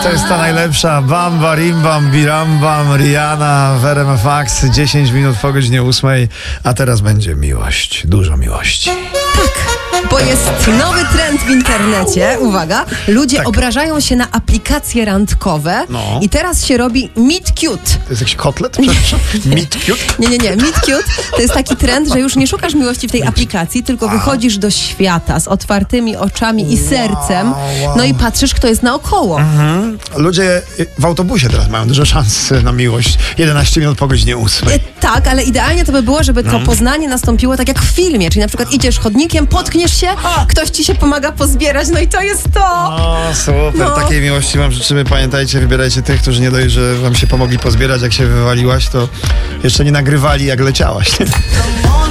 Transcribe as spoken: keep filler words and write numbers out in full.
to jest ta najlepsza. Bamba, rimbam, birambam, Rihanna w R M F Max. dziesięć minut po godzinie ósmej. A teraz będzie miłość. Dużo miłości. Tak, bo jest nowy trend w internecie. Uwaga, ludzie Tak. obrażają się na aplikacje randkowe No. i teraz się robi meet cute. To jest jakiś kotlet? Przepraszam. Meet cute? Nie, nie, nie. Meet cute to jest taki trend, że już nie szukasz miłości w tej aplikacji, tylko wychodzisz do świata z otwartymi oczami i sercem, wow. no i patrzysz, kto jest naokoło. Mhm. Ludzie w autobusie teraz mają dużo szans na miłość. jedenaście minut po godzinie ósmej. E, Tak, ale idealnie to by było, żeby to poznanie nastąpiło tak jak w filmie, czyli na przykład idziesz chodnikiem, potkniesz się, ktoś ci się pomaga pozbierać, no i to jest to. O, super. No. Takiej miłości wam życzymy. Pamiętajcie, wybierajcie tych, którzy nie dość, że wam się pomogli pozbierać, jak się wywaliłaś, to jeszcze nie nagrywali, jak leciałaś.